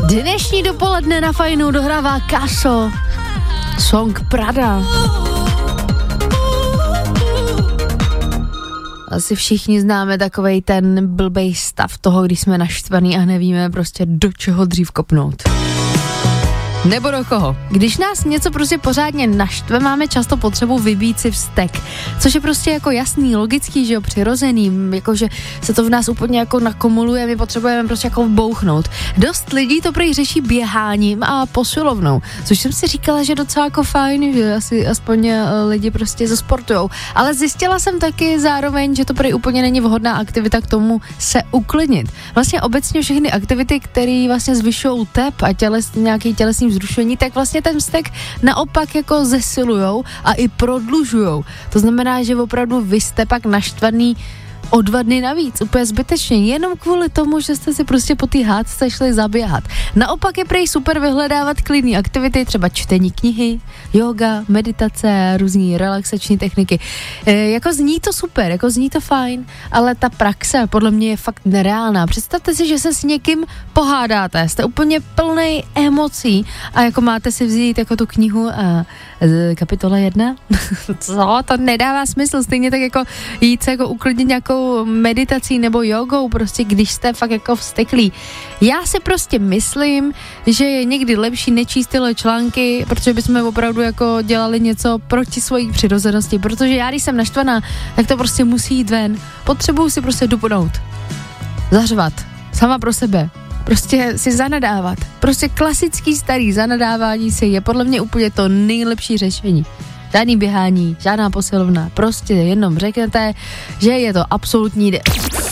Dnešní dopoledne na Fajnu dohrává Kaso. Song Prada. Asi všichni známe takovej ten blbej stav toho, když jsme naštvaný a nevíme prostě do čeho dřív kopnout. Nebo do koho. Když nás něco prostě pořádně naštve, máme často potřebu vybít si vztek. Což je prostě jako jasný, logický, že jo, přirozený, jakože se to v nás úplně jako nakumuluje, my potřebujeme prostě jako bouchnout. Dost lidí to prý řeší běháním a posilovnou, což jsem si říkala, že docela jako fajn, že asi aspoň lidi prostě zasportujou. Ale zjistila jsem taky zároveň, že to prý úplně není vhodná aktivita k tomu se uklidnit. Vlastně obecně všechny aktivity, které vlastně zvyšují tep a nějaký tělesný vzrušení, tak vlastně ten vztek naopak jako zesilujou a i prodlužujou. To znamená, že opravdu vy jste pak naštvaný o 2 dny navíc, úplně zbytečně, jenom kvůli tomu, že jste si prostě po té hádce šli zaběhat. Naopak je prej super vyhledávat klidné aktivity, třeba čtení knihy, yoga, meditace, různý relaxační techniky. Jako zní to super, jako zní to fajn, ale ta praxe podle mě je fakt nereálná. Představte si, že se s někým pohádáte, jste úplně plnej emocí a jako máte si vzít jako tu knihu a kapitola 1? Co? To nedává smysl, stejně tak jako jít se jako uklidnit nějakou meditací nebo jogou, prostě když jste fakt jako vzteklí. Já si prostě myslím, že je někdy lepší nečíst tyhle články, protože bychom opravdu jako dělali něco proti svojí přirozenosti, protože já, když jsem naštvaná, tak to prostě musí jít ven. Potřebuju si prostě dupnout, zařvat, sama pro sebe. Prostě si zanadávat. Prostě klasický starý zanadávání si je podle mě úplně to nejlepší řešení. Žádný běhání, žádná posilovna, prostě jenom řeknete, že je to absolutní